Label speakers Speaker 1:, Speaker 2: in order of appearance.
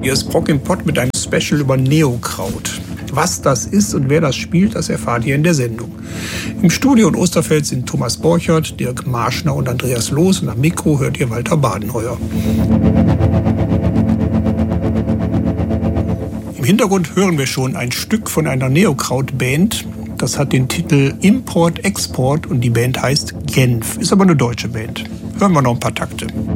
Speaker 1: Hier ist Rock im Pott mit einem Special über Neokraut. Was das ist und wer das spielt, das erfahrt ihr in der Sendung. Im Studio in Osterfeld sind Thomas Borchert, Dirk Marschner und Andreas Loos und am Mikro hört ihr Walter Badenheuer. Im Hintergrund hören wir schon ein Stück von einer Neokraut-Band. Das hat den Titel Import Export und die Band heißt Genf, ist aber eine deutsche Band. Hören wir noch ein paar Takte.